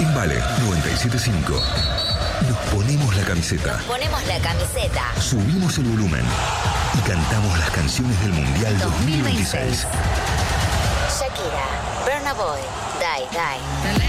En Vale 97.5 nos ponemos la camiseta. Ponemos la camiseta. Subimos el volumen y cantamos las canciones del Mundial 2026. Shakira, Burna Boy, Die Die.